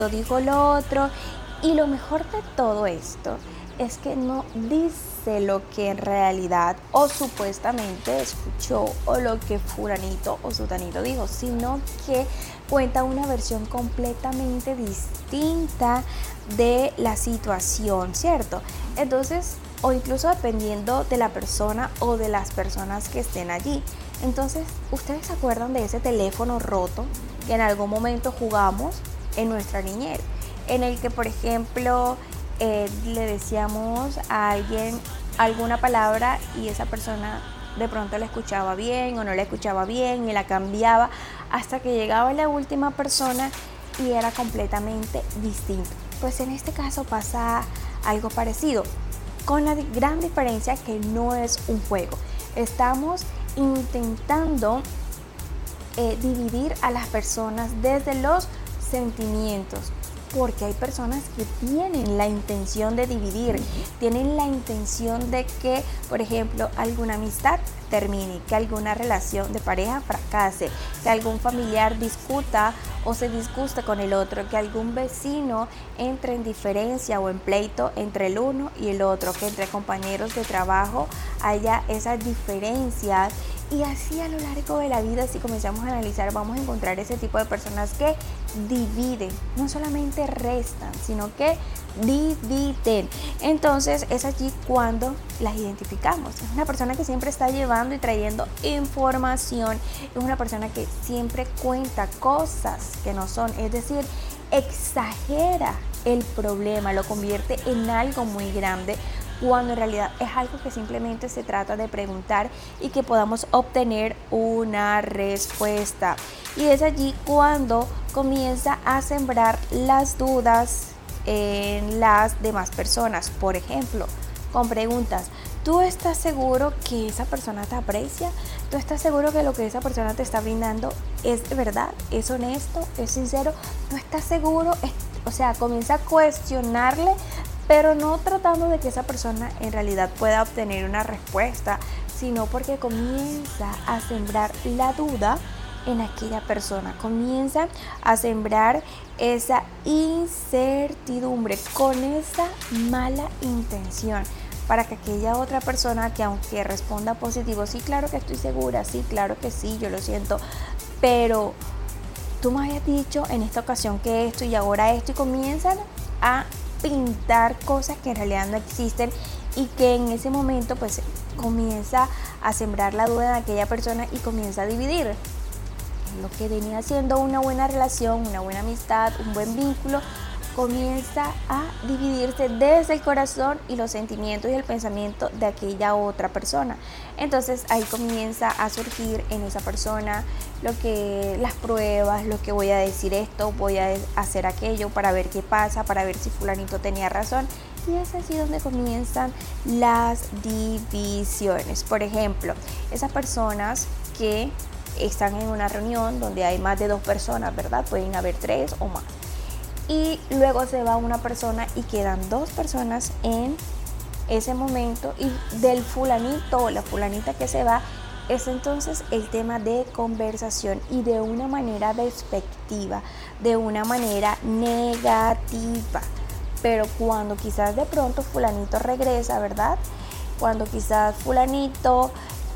dijo lo otro. Y lo mejor de todo esto es que no dice lo que en realidad o supuestamente escuchó o lo que fulanito o sutanito dijo, sino que cuenta una versión completamente distinta de la situación, ¿cierto? Entonces, o incluso dependiendo de la persona o de las personas que estén allí. Entonces, ¿ustedes se acuerdan de ese teléfono roto que en algún momento jugamos en nuestra niñez? En el que, por ejemplo, le decíamos a alguien alguna palabra y esa persona de pronto la escuchaba bien o no la escuchaba bien y la cambiaba hasta que llegaba la última persona y era completamente distinto. Pues en este caso pasa algo parecido, con la gran diferencia que no es un juego. Estamos intentando dividir a las personas desde los sentimientos, porque hay personas que tienen la intención de dividir, tienen la intención de que, por ejemplo, alguna amistad termine, que alguna relación de pareja fracase, que algún familiar discuta o se disguste con el otro, que algún vecino entre en diferencia o en pleito entre el uno y el otro, que entre compañeros de trabajo haya esas diferencias. Y así a lo largo de la vida, si comenzamos a analizar, vamos a encontrar ese tipo de personas que dividen, no solamente restan, sino que dividen. Entonces es allí cuando las identificamos. Es una persona que siempre está llevando y trayendo información, es una persona que siempre cuenta cosas que no son, es decir, exagera el problema, lo convierte en algo muy grande, cuando en realidad es algo que simplemente se trata de preguntar y que podamos obtener una respuesta. Y es allí cuando comienza a sembrar las dudas en las demás personas. Por ejemplo, con preguntas: ¿tú estás seguro que esa persona te aprecia? ¿Tú estás seguro que lo que esa persona te está brindando es de verdad? ¿Es honesto? ¿Es sincero? ¿Tú estás seguro? O sea, comienza a cuestionarle, pero no tratando de que esa persona en realidad pueda obtener una respuesta, sino porque comienza a sembrar la duda en aquella persona, comienza a sembrar esa incertidumbre con esa mala intención, para que aquella otra persona, que aunque responda positivo, sí, claro que estoy segura, sí, claro que sí, yo lo siento, pero tú me habías dicho en esta ocasión que esto y ahora esto, y comienzan a pintar cosas que en realidad no existen y que en ese momento pues comienza a sembrar la duda en aquella persona y comienza a dividir lo que venía siendo una buena relación, una buena amistad, un buen vínculo. Comienza a dividirse desde el corazón y los sentimientos y el pensamiento de aquella otra persona. Entonces ahí comienza a surgir en esa persona las pruebas, lo que voy a decir esto, voy a hacer aquello para ver qué pasa, para ver si fulanito tenía razón. Y es así donde comienzan las divisiones. Por ejemplo, esas personas que están en una reunión donde hay más de 2 personas, ¿verdad? Pueden haber 3 o más. Y luego se va una persona y quedan 2 personas en ese momento, y del fulanito o la fulanita que se va es entonces el tema de conversación, y de una manera despectiva, de una manera negativa. Pero cuando quizás de pronto fulanito regresa, ¿verdad? Cuando quizás fulanito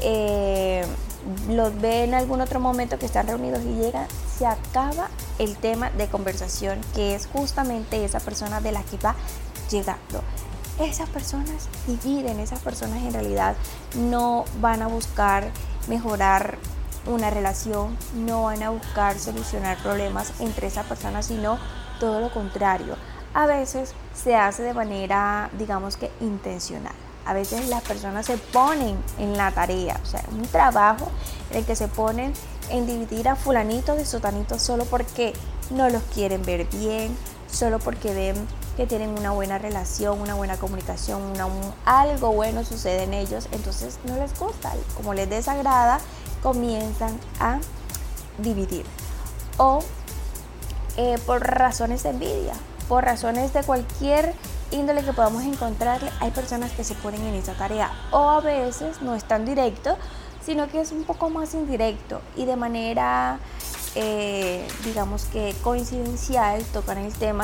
los ve en algún otro momento que están reunidos y llega, se acaba el tema de conversación, que es justamente esa persona de la que va llegando. Esas personas dividen, esas personas en realidad no van a buscar mejorar una relación, no van a buscar solucionar problemas entre esas personas, sino todo lo contrario. A veces se hace de manera, digamos que intencional. A veces las personas se ponen en la tarea, o sea, un trabajo en el que se ponen en dividir a fulanito de sotanito solo porque no los quieren ver bien, solo porque ven que tienen una buena relación, una buena comunicación, algo bueno sucede en ellos, entonces no les gusta, como les desagrada, comienzan a dividir. O por razones de envidia, por razones de cualquier índole que podamos encontrarle, hay personas que se ponen en esa tarea, o a veces no es tan directo, sino que es un poco más indirecto y de manera digamos que coincidencial, tocan el tema